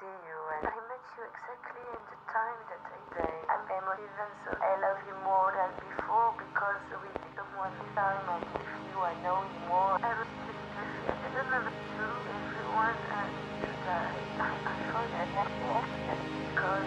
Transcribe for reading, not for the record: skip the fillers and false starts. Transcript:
see you, and I met you exactly in the time that I say I'm emotive, and so I love you more than before because we become one time, and with you I know you more. Everything is I don't know what to do, everyone, and to die. I forget.